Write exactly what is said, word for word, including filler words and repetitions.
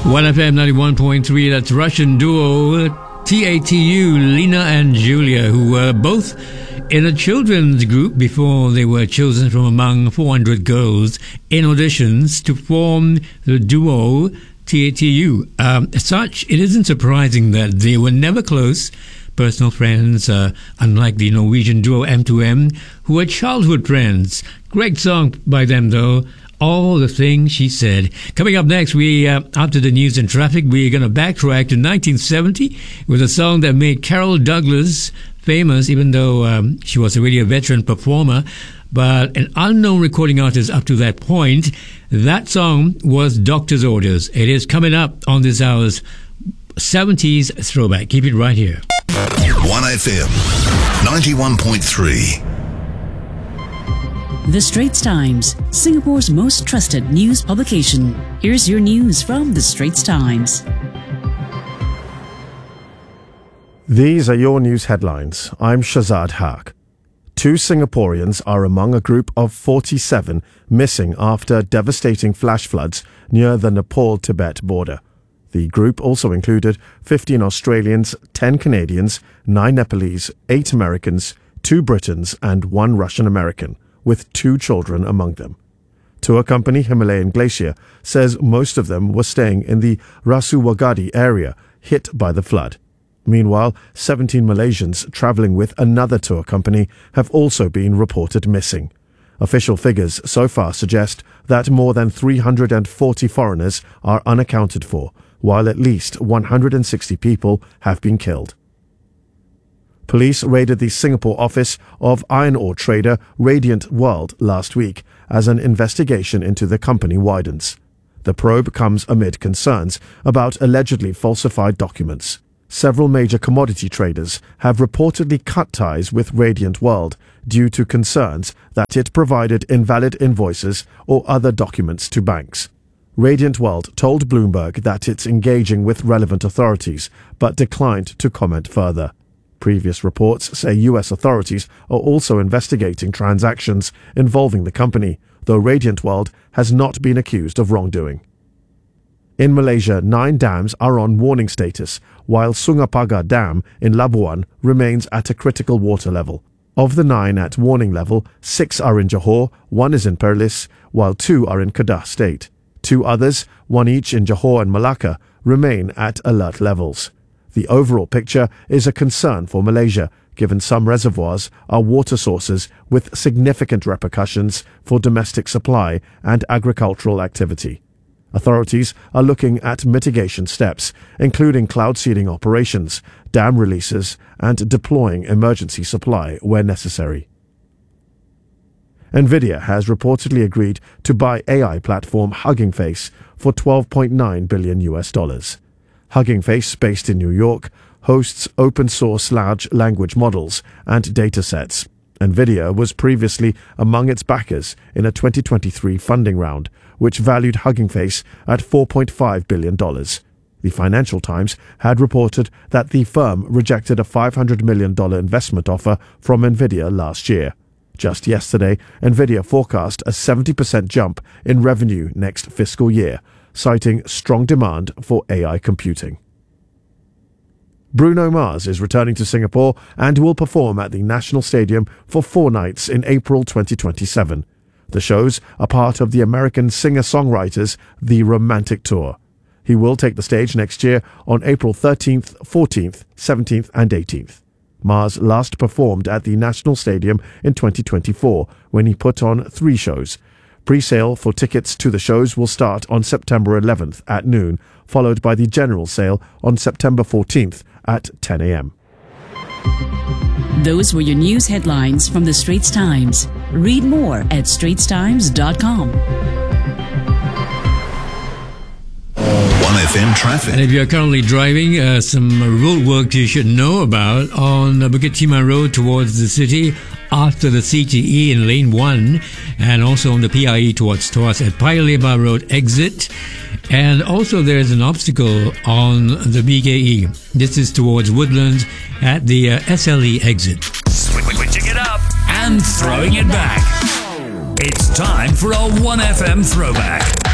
one F M ninety-one point three, that's Russian duo T A T U, Lena and Julia, who were both in a children's group before they were chosen from among four hundred girls in auditions to form the duo T A T U. Um, as such, it isn't surprising that they were never close personal friends, uh, unlike the Norwegian duo M two M, who were childhood friends. Great song by them, though. All the Things She Said. Coming up next, we uh, after the news and traffic, we're going to backtrack to nineteen seventy with a song that made Carol Douglas famous, even though um, she was already a veteran performer. But an unknown recording artist up to that point. That song was Doctor's Orders. It is coming up on this hour's seventies throwback. Keep it right here. one F M ninety-one point three. The Straits Times, Singapore's most trusted news publication. Here's your news from The Straits Times. These are your news headlines. I'm Shazad Haq. Two Singaporeans are among a group of forty-seven missing after devastating flash floods near the Nepal-Tibet border. The group also included fifteen Australians, ten Canadians, nine Nepalese, eight Americans, two Britons and one Russian-American, with two children among them. Tour company Himalayan Glacier says most of them were staying in the Rasuwagadi area hit by the flood. Meanwhile, seventeen Malaysians travelling with another tour company have also been reported missing. Official figures so far suggest that more than three hundred forty foreigners are unaccounted for, while at least one hundred sixty people have been killed. Police raided the Singapore office of iron ore trader Radiant World last week as an investigation into the company widens. The probe comes amid concerns about allegedly falsified documents. Several major commodity traders have reportedly cut ties with Radiant World due to concerns that it provided invalid invoices or other documents to banks. Radiant World told Bloomberg that it's engaging with relevant authorities, but declined to comment further. Previous reports say U S authorities are also investigating transactions involving the company, though Radiant World has not been accused of wrongdoing. In Malaysia, nine dams are on warning status, while Sungapaga Dam in Labuan remains at a critical water level. Of the nine at warning level, six are in Johor, one is in Perlis, while two are in Kedah State. Two others, one each in Johor and Malacca, remain at alert levels. The overall picture is a concern for Malaysia, given some reservoirs are water sources with significant repercussions for domestic supply and agricultural activity. Authorities are looking at mitigation steps, including cloud seeding operations, dam releases, and deploying emergency supply where necessary. Nvidia has reportedly agreed to buy A I platform Hugging Face for twelve point nine billion U S dollars. Hugging Face, based in New York, hosts open-source large language models and datasets. Nvidia was previously among its backers in a twenty twenty-three funding round, which valued Hugging Face at four point five billion dollars. The Financial Times had reported that the firm rejected a five hundred million dollars investment offer from Nvidia last year. Just yesterday, Nvidia forecast a seventy percent jump in revenue next fiscal year, citing strong demand for A I computing. Bruno Mars is returning to Singapore and will perform at the National Stadium for four nights in April twenty twenty-seven. The shows are part of the American singer-songwriters The Romantic Tour. He will take the stage next year on April thirteenth, fourteenth, seventeenth and eighteenth. Mars last performed at the National Stadium in twenty twenty-four when he put on three shows. Pre-sale for tickets to the shows will start on September eleventh at noon, followed by the general sale on September fourteenth at ten a.m. Those were your news headlines from The Straits Times. Read more at straits times dot com. one F M traffic. And if you're currently driving, uh, some road work you should know about on Bukit Timah Road towards the city after the C T E in lane one, and also on the P I E towards Tuas at Paya Lebar Road exit. And also there's an obstacle on the B K E. This is towards Woodlands at the uh, S L E exit. Switching it up and throwing it back. It's time for a one F M throwback.